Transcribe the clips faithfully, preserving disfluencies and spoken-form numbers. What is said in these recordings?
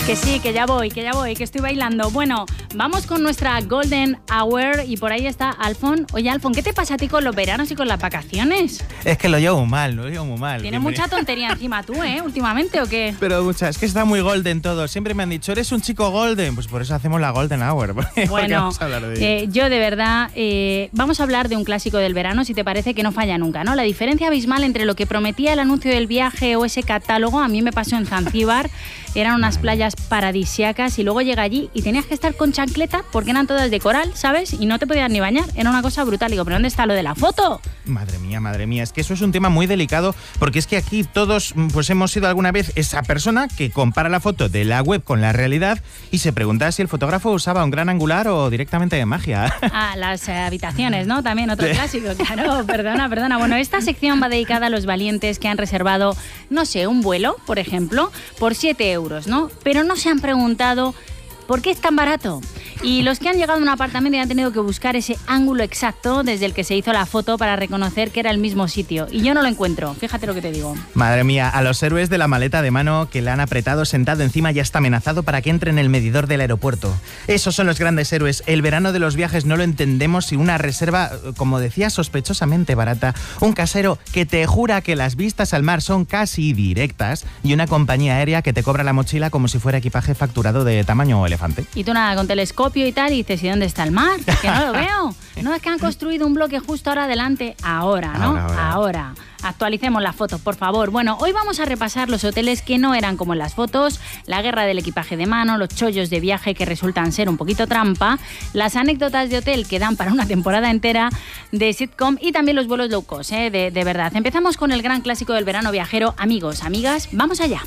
Que sí, que ya voy, que ya voy, que estoy bailando. Bueno, vamos con nuestra Golden Hour y por ahí está Alfon. Oye, Alfon, ¿qué te pasa a ti con los veranos y con las vacaciones? Es que lo llevo muy mal, lo llevo muy mal. Tienes mucha tontería encima tú, ¿eh? Últimamente, ¿o qué? Pero mucha, es que está muy golden todo. Siempre me han dicho, eres un chico golden. Pues por eso hacemos la Golden Hour. Bueno, vamos a hablar de eh, yo de verdad, eh, vamos a hablar de un clásico del verano, si te parece, que no falla nunca, ¿no? La diferencia abismal entre lo que prometía el anuncio del viaje o ese catálogo, a mí me pasó en Zanzíbar. Eran unas playas paradisíacas y luego llega allí y tenías que estar con chancleta porque eran todas de coral, ¿sabes? Y no te podías ni bañar. Era una cosa brutal. Digo, ¿pero dónde está lo de la foto? Madre mía, madre mía. Es que eso es un tema muy delicado porque es que aquí todos pues hemos sido alguna vez esa persona que compara la foto de la web con la realidad y se pregunta si el fotógrafo usaba un gran angular o directamente de magia. Ah, las eh, habitaciones, ¿no? También otro clásico, claro. Perdona, perdona. Bueno, esta sección va dedicada a los valientes que han reservado, no sé, un vuelo, por ejemplo, por siete euros, ¿no? Pero no se han preguntado ¿por qué es tan barato? Y los que han llegado a un apartamento y han tenido que buscar ese ángulo exacto desde el que se hizo la foto para reconocer que era el mismo sitio. Y yo no lo encuentro, fíjate lo que te digo. Madre mía, a los héroes de la maleta de mano que le han apretado sentado encima ya está amenazado para que entre en el medidor del aeropuerto. Esos son los grandes héroes. El verano de los viajes no lo entendemos si una reserva, como decía, sospechosamente barata, un casero que te jura que las vistas al mar son casi directas y una compañía aérea que te cobra la mochila como si fuera equipaje facturado de tamaño elefante. Y tú nada, con telescopio y tal, y dices, ¿y dónde está el mar? Que no lo veo. No, es que han construido un bloque justo ahora adelante. Ahora, ¿no? Ahora, ahora. ahora. Actualicemos las fotos, por favor. Bueno, hoy vamos a repasar los hoteles que no eran como en las fotos, la guerra del equipaje de mano, los chollos de viaje que resultan ser un poquito trampa, las anécdotas de hotel que dan para una temporada entera de sitcom y también los vuelos low cost, ¿eh? de, de verdad. Empezamos con el gran clásico del verano viajero. Amigos, amigas, vamos allá.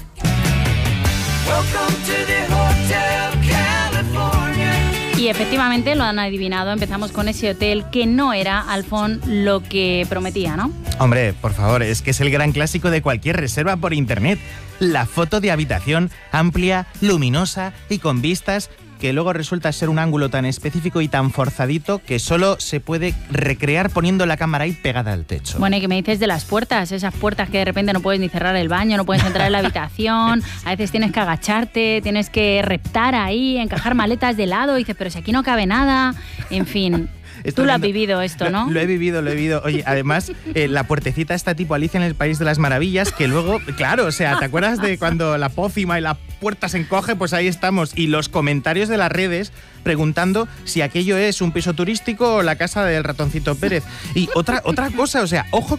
Y efectivamente lo han adivinado, empezamos con ese hotel que no era, Alfon, lo que prometía, ¿no? Hombre, por favor, es que es el gran clásico de cualquier reserva por internet. La foto de habitación amplia, luminosa y con vistas que luego resulta ser un ángulo tan específico y tan forzadito que solo se puede recrear poniendo la cámara ahí pegada al techo. Bueno, ¿y qué me dices de las puertas? Esas puertas que de repente no puedes ni cerrar el baño, no puedes entrar en la habitación, a veces tienes que agacharte, tienes que reptar ahí, encajar maletas de lado, y dices, pero si aquí no cabe nada, en fin... Tú lo has vivido esto, ¿no? Lo, lo he vivido, lo he vivido. Oye, además, eh, la puertecita está tipo Alicia en el País de las Maravillas, que luego, claro, o sea, ¿te acuerdas de cuando la pócima y la puerta se encoge? Pues ahí estamos. Y los comentarios de las redes preguntando si aquello es un piso turístico o la casa del ratoncito Pérez. Y otra, otra cosa, o sea, ojo